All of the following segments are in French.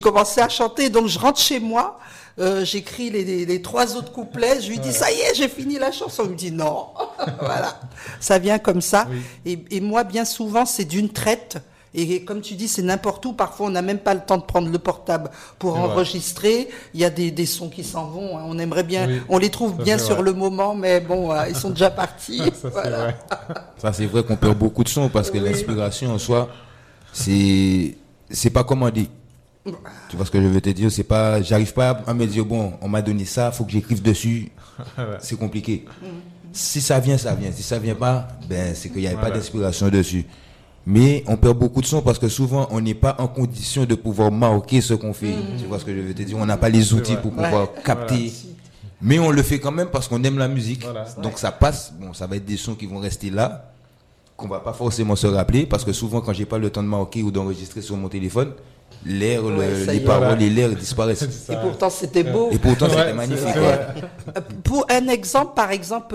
commencé à chanter, donc je rentre chez moi, j'écris les 3 autres couplets, je lui dis ça y est, j'ai fini la chanson. Il me dit non, voilà, ça vient comme ça. Oui. Et moi, bien souvent, c'est d'une traite. Et comme tu dis, c'est n'importe où. Parfois, on n'a même pas le temps de prendre le portable pour enregistrer. Il y a des sons qui s'en vont. Hein. On aimerait bien, on les trouve bien sur le moment, mais bon, ils sont déjà partis. Ça, voilà. c'est vrai. Ça, c'est vrai qu'on perd beaucoup de sons parce que l'inspiration en soi, c'est pas commandé. Tu vois ce que je veux te dire? C'est pas, j'arrive pas à me dire bon, on m'a donné ça, faut que j'écrive dessus. C'est compliqué. Si ça vient, ça vient. Si ça vient pas, ben c'est qu'il y avait pas d'inspiration dessus. Mais on perd beaucoup de sons parce que souvent on n'est pas en condition de pouvoir marquer ce qu'on fait. Tu vois ce que je veux te dire? On n'a pas les outils pour pouvoir capter. Mais on le fait quand même parce qu'on aime la musique. Donc ça passe. Bon, ça va être des sons qui vont rester là, qu'on va pas forcément se rappeler parce que souvent quand j'ai pas le temps de marquer ou d'enregistrer sur mon téléphone, l'air, les paroles et l'air disparaissent. Et pourtant c'était beau. Et pourtant c'était magnifique. Pour un exemple, par exemple.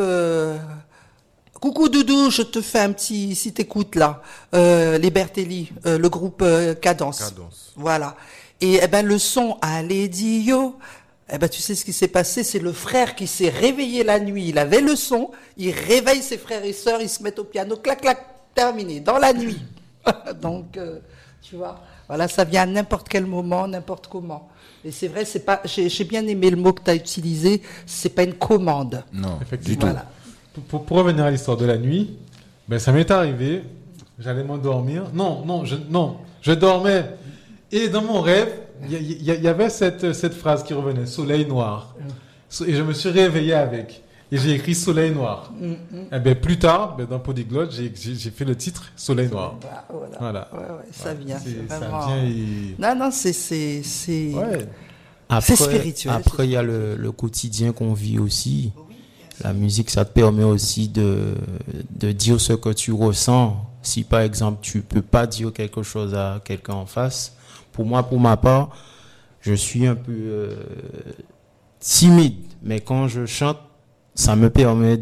Coucou Doudou, je te fais un petit, si t'écoutes là, les Bertelli, le groupe Cadence. Voilà. Et le son Allez Dio, tu sais ce qui s'est passé, c'est le frère qui s'est réveillé la nuit, il avait le son, il réveille ses frères et sœurs, ils se mettent au piano, clac clac, terminé, dans la nuit. Donc, tu vois, voilà, ça vient à n'importe quel moment, n'importe comment. Et c'est vrai, c'est pas, j'ai bien aimé le mot que tu as utilisé, c'est pas une commande. Non, effectivement. du tout. Voilà. Pour revenir à l'histoire de la nuit, ça m'est arrivé, j'allais m'endormir. Je dormais. Et dans mon rêve, il y avait cette phrase qui revenait, soleil noir. Et je me suis réveillé avec. Et j'ai écrit soleil noir. Plus tard, dans Polyglotte, j'ai fait le titre soleil noir. Voilà. Ouais, ça vient. Ça vient Non, c'est Après, spirituel. Après, il y a le quotidien qu'on vit aussi. La musique, ça te permet aussi de dire ce que tu ressens. Si, par exemple, tu peux pas dire quelque chose à quelqu'un en face. Pour moi, pour ma part, je suis un peu timide. Mais quand je chante, ça me permet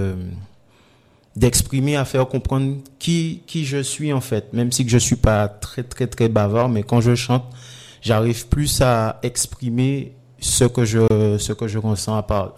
d'exprimer, à faire comprendre qui je suis, en fait. Même si que je suis pas très, très, très bavard, mais quand je chante, j'arrive plus à exprimer ce que je ressens par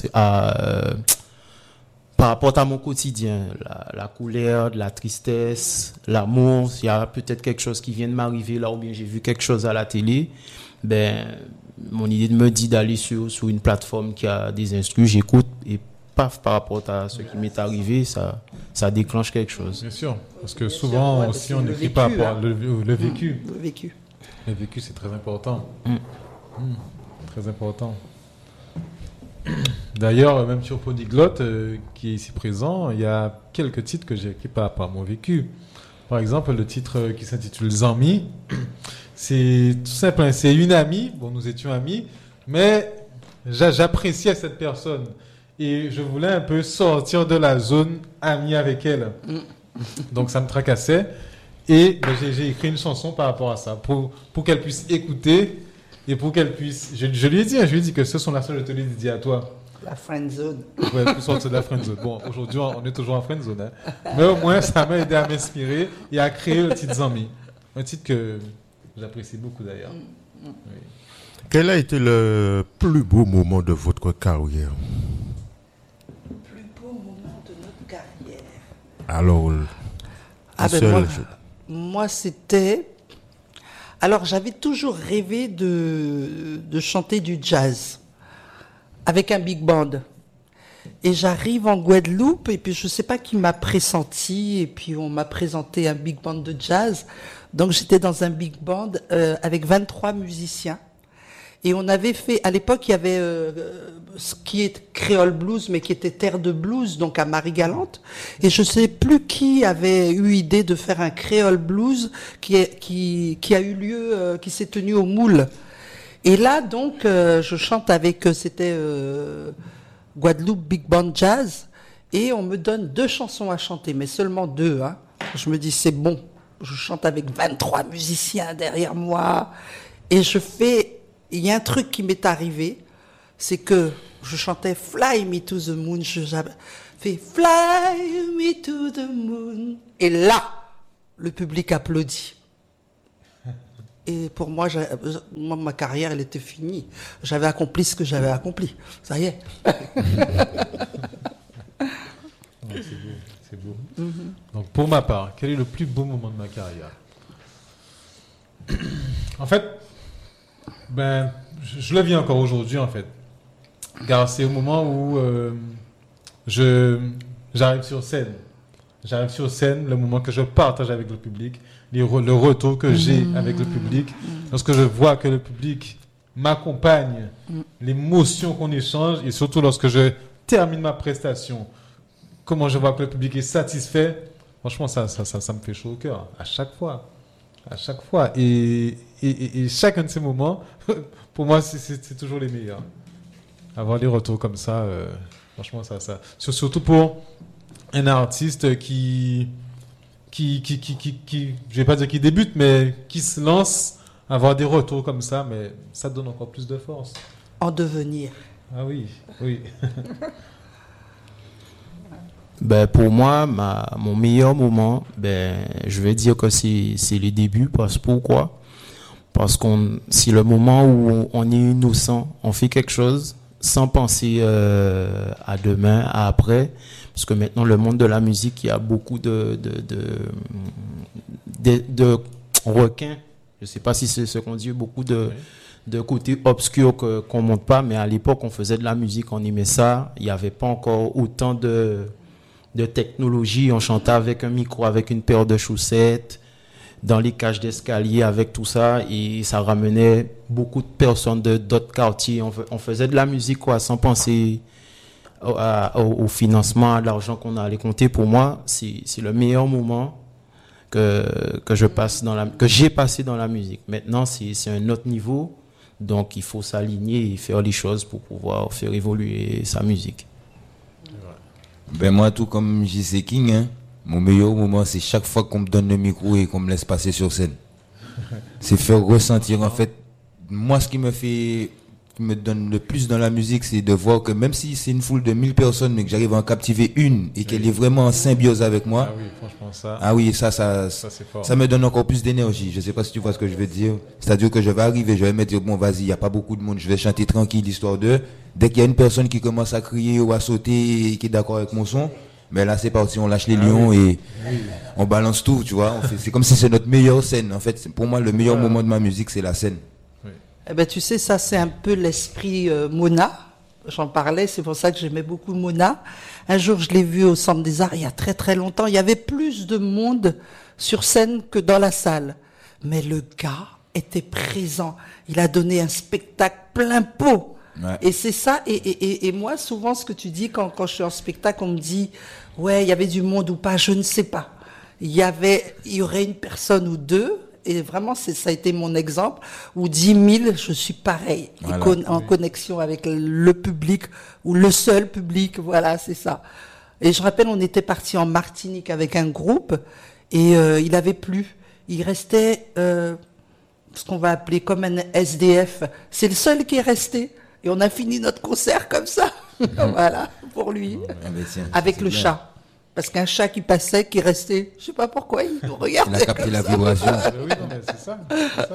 rapport à mon quotidien, la colère, la tristesse, l'amour. Il y a peut-être quelque chose qui vient de m'arriver là, ou bien j'ai vu quelque chose à la télé. Mon idée me dit d'aller sur une plateforme qui a des instrus, j'écoute et paf, par rapport à ce qui m'est arrivé, ça déclenche quelque chose. Bien sûr, parce que souvent aussi on n'écrit pas le vécu. Le vécu. Le vécu, c'est très important. Très important. D'ailleurs, même sur Polyglotte, qui est ici présent, il y a quelques titres que j'ai écrits par rapport à mon vécu. Par exemple, le titre qui s'intitule Zami, c'est tout simple, c'est une amie, nous étions amis, mais j'appréciais cette personne. Et je voulais un peu sortir de la zone amie avec elle. Donc ça me tracassait. Et j'ai écrit une chanson par rapport à ça, pour qu'elle puisse écouter. Et pour qu'elle puisse... Je lui ai dit que ce son là, je te l'ai dit à toi. La friend zone. Ouais, pour sortir de la friend zone. Bon, aujourd'hui, on est toujours en friend zone. Hein. Mais au moins, ça m'a aidé à m'inspirer et à créer le titre Zami. Un titre que j'apprécie beaucoup d'ailleurs. Oui. Quel a été le plus beau moment de votre carrière? Le plus beau moment de notre carrière. Alors, moi, c'était... Alors, j'avais toujours rêvé de chanter du jazz avec un big band. Et j'arrive en Guadeloupe, et puis je ne sais pas qui m'a pressenti, et puis on m'a présenté un big band de jazz. Donc, j'étais dans un big band avec 23 musiciens. Et on avait fait, à l'époque, il y avait ce qui est créole blues, mais qui était terre de blues, donc à Marie-Galante. Et je sais plus qui avait eu idée de faire un créole blues qui a eu lieu, qui s'est tenu au Moule. Et là, donc, je chante avec, c'était Guadeloupe Big Band Jazz, et on me donne 2 chansons à chanter, mais seulement 2. Hein. Je me dis, c'est bon. Je chante avec 23 musiciens derrière moi, et il y a un truc qui m'est arrivé, c'est que je chantais Fly Me to the Moon, j'avais fait Fly Me to the Moon, et là, le public applaudit. Et pour moi, ma carrière, elle était finie. J'avais accompli ce que j'avais accompli. Ça y est. C'est beau. Donc, pour ma part, quel est le plus beau moment de ma carrière? En fait, je le vis encore aujourd'hui, en fait. Car c'est au moment où j'arrive sur scène. J'arrive sur scène, le moment que je partage avec le public, le retour que j'ai avec le public. Lorsque je vois que le public m'accompagne, l'émotion qu'on échange, et surtout lorsque je termine ma prestation, comment je vois que le public est satisfait, franchement, ça me fait chaud au cœur, à chaque fois. À chaque fois. Et chacun de ces moments, pour moi, c'est toujours les meilleurs. Avoir des retours comme ça, franchement, ça. Surtout pour un artiste qui, je vais pas dire qui débute, mais qui se lance, avoir des retours comme ça, mais ça donne encore plus de force. En devenir. Ah oui. Pour moi, mon meilleur moment, je vais dire que c'est les débuts. Pourquoi? Parce c'est le moment où on est innocent, on fait quelque chose sans penser à demain, à après. Parce que maintenant, le monde de la musique, il y a beaucoup de requins. Je ne sais pas si c'est ce qu'on dit, beaucoup de côtés obscurs qu'on ne montre pas. Mais à l'époque, on faisait de la musique, on aimait ça. Il n'y avait pas encore autant de technologie. On chantait avec un micro, avec une paire de chaussettes, dans les cages d'escalier, avec tout ça. Et ça ramenait beaucoup de personnes d'autres quartiers. On faisait de la musique, sans penser au financement, à l'argent qu'on allait compter. Pour moi, c'est le meilleur moment que j'ai passé dans la musique. Maintenant, c'est un autre niveau. Donc, il faut s'aligner et faire les choses pour pouvoir faire évoluer sa musique. Moi, tout comme J.C. King, mon meilleur moment, c'est chaque fois qu'on me donne le micro et qu'on me laisse passer sur scène. C'est faire ressentir, en fait, moi, ce qui me donne le plus dans la musique, c'est de voir que même si c'est une foule de 1000 personnes, mais que j'arrive à en captiver une et qu'elle est vraiment en symbiose avec moi. Ah oui, franchement, ça. Ah oui, ça c'est fort. Ça me donne encore plus d'énergie. Je sais pas si tu vois ce que je veux dire. C'est-à-dire que je vais arriver, je vais me dire, bon, vas-y, il n'y a pas beaucoup de monde, je vais chanter tranquille, histoire de. Dès qu'il y a une personne qui commence à crier ou à sauter et qui est d'accord avec mon son, mais là, c'est parti, on lâche les lions et on balance tout, tu vois. C'est comme si c'est notre meilleure scène. En fait, pour moi, le meilleur moment de ma musique, c'est la scène. Tu sais, ça, c'est un peu l'esprit Mona. J'en parlais, c'est pour ça que j'aimais beaucoup Mona. Un jour, je l'ai vu au Centre des Arts, il y a très très longtemps. Il y avait plus de monde sur scène que dans la salle. Mais le gars était présent. Il a donné un spectacle plein pot. Ouais. Et c'est ça. Et moi, souvent, ce que tu dis, quand je suis en spectacle, on me dit, ouais, il y avait du monde ou pas, je ne sais pas. Il y aurait une personne ou deux. Et vraiment, ça a été mon exemple, où 10 000, je suis pareil, voilà, en connexion avec le public, ou le seul public, voilà, c'est ça. Et je rappelle, on était parti en Martinique avec un groupe, et il avait plu. Il restait, ce qu'on va appeler comme un SDF. C'est le seul qui est resté. Et on a fini notre concert comme ça, voilà, pour lui, avec le chat. Parce qu'un chat qui passait, qui restait, je sais pas pourquoi, il nous regardait. Il a capté la vibration. Oui, non, mais c'est ça.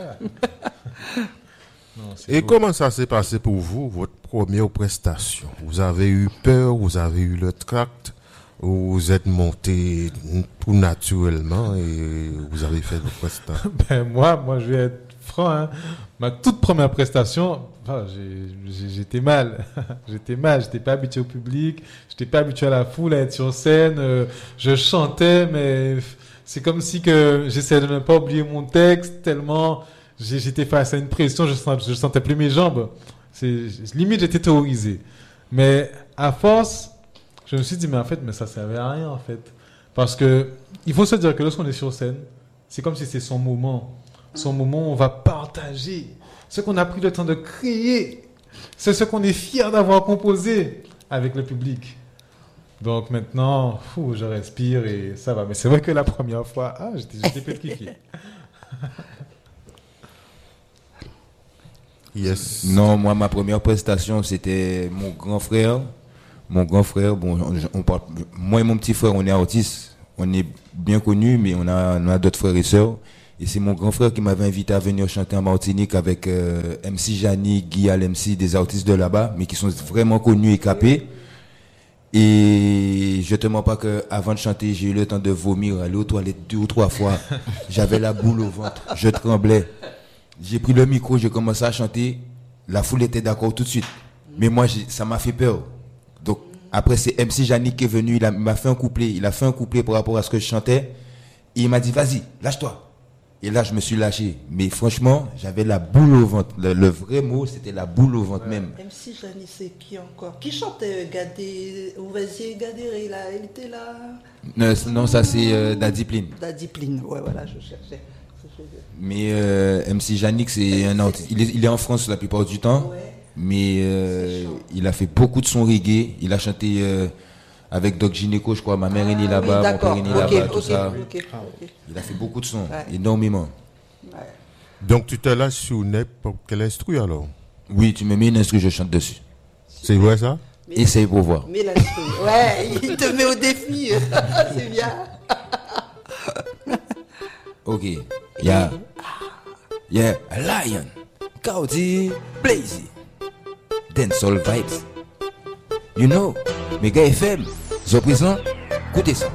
Non, et cool. Comment ça s'est passé pour vous, votre première prestation? Vous avez eu peur, vous avez eu le tract, ou vous êtes monté tout naturellement et vous avez fait votre prestation? Moi, je vais être franc. Ma toute première prestation, j'étais mal. J'étais pas habitué au public, j'étais pas habitué à la foule, à être sur scène. Je chantais, mais c'est comme si que j'essayais de ne pas oublier mon texte tellement j'étais face à une pression, je sentais plus mes jambes. Limite, j'étais terrorisé. Mais à force, je me suis dit, mais ça servait à rien, en fait. Parce que il faut se dire que lorsqu'on est sur scène, c'est comme si c'est son moment. Son moment où on va partager ce qu'on a pris le temps de créer. C'est ce qu'on est fier d'avoir composé avec le public. Donc maintenant, je respire et ça va. Mais c'est vrai que la première fois, j'étais pétrifié. Yes. Non, moi, ma première prestation, c'était mon grand frère. Mon grand frère, moi et mon petit frère, on est artistes. On est bien connus, mais on a d'autres frères et sœurs. Et c'est mon grand frère qui m'avait invité à venir chanter en Martinique avec MC Jani, Guy MC, des artistes de là-bas, mais qui sont vraiment connus et capés. Et je te mens pas que avant de chanter, j'ai eu le temps de vomir, aller aux toilettes 2 ou 3 fois. J'avais la boule au ventre, je tremblais. J'ai pris le micro, j'ai commencé à chanter. La foule était d'accord tout de suite. Mais moi, ça m'a fait peur. Donc, après, c'est MC Jani qui est venu, il m'a fait un couplet. Il a fait un couplet par rapport à ce que je chantais. Et il m'a dit, vas-y, lâche-toi. Et là, je me suis lâché. Mais franchement, j'avais la boule au ventre. Le vrai mot, c'était la boule au ventre même. MC Jani, c'est qui encore? Qui chantait Gadé, ou vas-y, Gadé, il était là? Non, ça c'est Dadipline. Dadipline, ouais, voilà, je cherchais. Mais MC Janik, c'est un artiste. Il est en France la plupart du temps. Ouais. Mais il a fait beaucoup de sons reggae. Il a chanté avec Doc Gineco, je crois. Ma mère est née là-bas, mon père est né là-bas, tout ça. Il a fait beaucoup de sons, énormément. Ouais. Donc tu te lâches sur n'importe quel instru alors? Oui, tu me mets une instru, je chante dessus. C'est vrai ça? Essaye pour voir. Mais l'instru, ouais, il te met au défi. C'est bien. Ok. Yeah, a lion. Cowdy, blazy. Dancehall vibes. You know, Mega FM, je présente, écoutez ça.